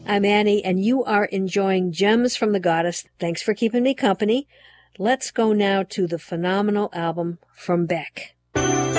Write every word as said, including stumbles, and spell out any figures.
I'm Annie, and you are enjoying Gems from the Goddess. Thanks for keeping me company. Let's go now to the phenomenal album from Beck.